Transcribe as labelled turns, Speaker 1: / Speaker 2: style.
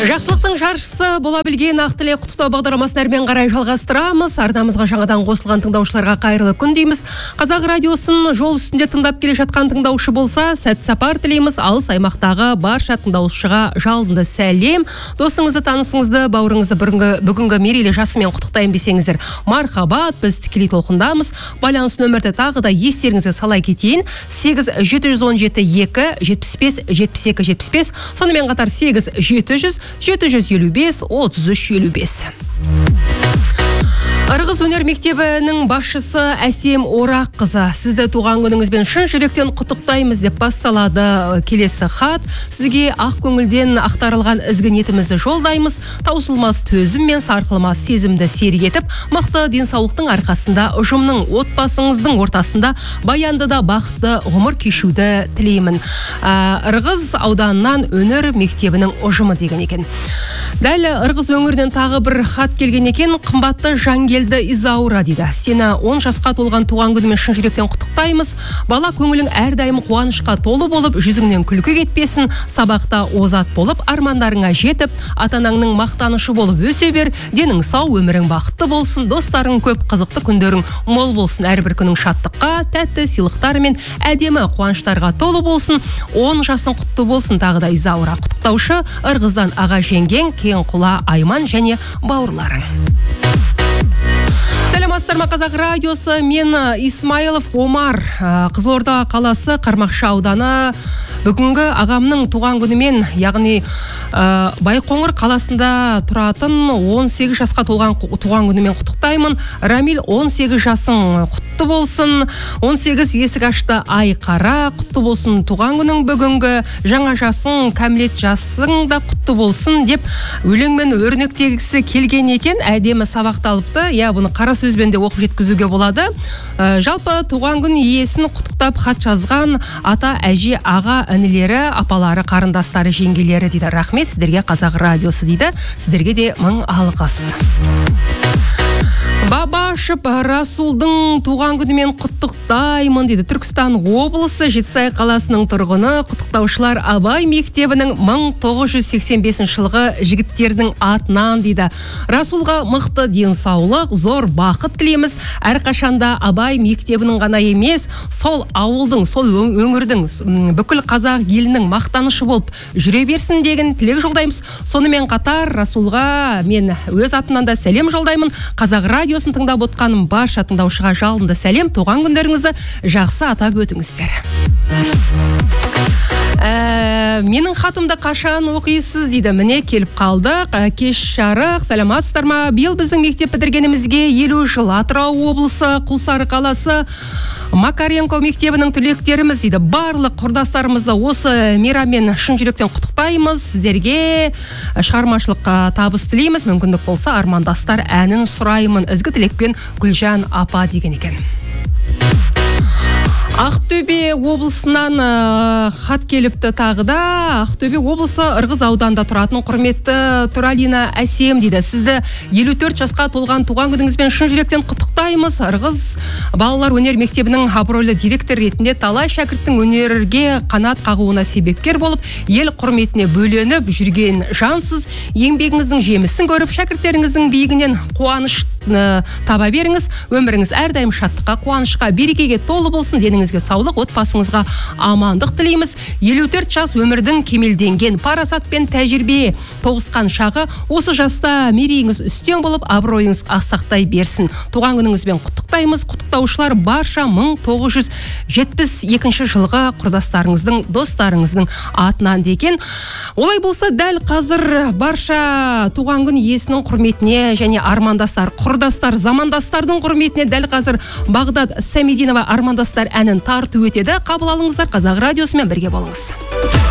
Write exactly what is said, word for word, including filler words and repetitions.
Speaker 1: Жақсылықтың жаршысы бола білген ақ тілек құттықтау бағдарламасын әрмен қарай жалғастырамыз. Арнамызға жаңадан қосылған тыңдаушыларға қайырлы күн дейміз. Қазақ радиосын жол үстінде тыңдап келе жатқан тыңдаушы болса, сәт сапар тілейміз. Алыс аймақтағы барша тыңдаушыға жалынды сәлем. Досыңызды, танысыңызды, бауырыңызды бүгінгі, бүгінгі мерейлі жасымен құттықтайын десеңіздер, мархабат, біз тікелей толқындамыз. Байланыс нөмірді тағы да естеріңізге салай кетейін. сегіз жеті жүз он жеті екі жетпіс бес жетпіс екі жетпіс бес. Сонымен қатар сегіз жеті жүз жеті жүз елу бес отыз үш елу бес. Ырғыз өнер мектебінің басшысы Әсем Ораққызы, сізді туған күніңізбен шын жүректен құттықтаймыз деп басталады келесі хат. Сізге ақ көңілден ақтарылған ізгі ниетімізді жолдаймыз. Таусылмас төзім мен сарқылмас сезімді серік етіп, мықты денсаулықтың арқасында ұжымның, отбасыңыздың ортасында баянды да бақытты ғұмыр кешуді тілеймін. Ырғыз ауданынан өнер мектебінің ұжымы деген екен. Дәл Ырғыз өңірінен тағы бір хат келген екен. Қымбатты Жангелді Изаура дейді. Сені он жасқа толған туған күнімен шын жүректен құттықтаймыз. Бала көңілің әрдайым қуанышқа толы болып, жүзіңнен күлкі кетпесін, сабақта озат болып, армандарыңа жетіп, ата-анаңның мақтанышы болып өсе бер, денің сау, өмірің бақытты болсын, достарың көп, қызықты күндерің мол болсын, әрбір күнің шаттыққа, тәтті сыйлықтар мен әдемі қуаныштарға толы болсын. он жасың құтты болсын. Тағы да Изаура. Құттықтаушы Ырғыздан аға жеңгең, Кеңқұла Айман және бауырларың. Сәлеметсіздер ме, Қазақ радиосы, мен Исмайлов Омар, Қызылорда қаласы Қармақшы ауданы. Бүгінгі ағамның туған күнімен, яғни ә, Байқоңыр қаласында тұратын он сегіз жасқа толған туған күнімен құттықтаймын. Рамил, он сегіз жасың құтты болсын. он сегіз есік ашты ай қара, құтты болсын туған күнің бүгінгі. Жаңа жасың, кәмелет жасың да құтты болсын деп өлеңмен өрнектегісі келген екен. Әдемі сабақталыпты. Я, бұны қара сөзбен де оқып жеткізуге болады. Ә, жалпы туған күн иесін құттықтап хат жазған ата, әже, аға, інілері, апалары, қарындастары, жеңгелері дейді. Рахмет сіздерге, Қазақ радиосы дейді. Сіздерге де мың алғыс. Бабашып Расулдың туған күнімен құттықтаймын дейді. Түркістан облысы Жетісай қаласының тұрғыны. Құттықтаушылар Абай мектебінің мың тоғыз жүз сексен бесінші жылғы жігіттердің атынан дейді. Расулға мықты денсаулық, зор бақыт тілейміз. Әрқашанда Абай мектебінің ғана емес, сол ауылдың, сол өңірдің, бүкіл қазақ елінің мақтанышы болып жүре берсін деген тілек жолдаймыз. Сонымен қатар Расулға мен өз атымнан да сәлем жолдаймын. Қазақ радиосын тыңдап отқаным барша тыңдаушыға жалынды сәлем. Туған күндеріңізді жақсы атап өтіңіздер. Ә, менің хатымды қашан оқисыз дейді. Міне келіп қалдық. Кеш жарық, сәлематсыздар ма? Биыл біздің мектеп бітіргенімізге елу жыл. Атырау облысы, Құлсары қаласы Макаренко мектебінің түлектеріміз дейді. Барлық құрдастарымызды осы мейраммен шын жүректен құттықтаймыз. Сіздерге шығармашылық табыс тілейміз. Мүмкіндік болса армандастар әнін сұраймын. Ізгі тілекпен Гүлжан апа деген екен. Ақтөбе облысынан ә, хат келіпті тағы да. Ақтөбе облысы Ырғыз ауданында тұратын құрметті Туралина Әсем дейді. Сізді елу төрт жасқа толған туған күніңізбен шын жүректен құттықтаймыз. Ырғыз балалар өнер мектебінің абыройлы директор ретінде талай шәкірттің өнерге қанат қағуына себепкер болып, ел құрметіне бөленіп жүрген жансыз. Еңбегіңіздің жемісін көріп, шәкірттеріңіздің биігінен қуаныш ә, таба беріңіз. Өміріңіз әрдайым шаттыққа, қуанышқа, берекеге толы болсын. Деніңізге саулық, отбасыңызға амандық тілейміз. елу төрт жас өмірдің кемелденген, парасат пен тәжірибе тоғысқан шағы. Осы жаста мерейіңіз үстем болып, абыройыңыз ақсақтай берсін. Туған күніңізбен құттықтаймыз. Құттықтаушылар барша мың тоғыз жүз жетпіс екінші жылғы құрдастарыңыздың, достарыңыздың атынан деген. Олай болса, дәл қазір барша туған күн иесінің құрметіне және армандастар, құрдастар, замандастардың құрметіне дәл қазір Бағдат Сәмединова армандастар әнін тарту етеді. Қабыл алыңыздар, Қазақ радиосымен бірге болыңыз.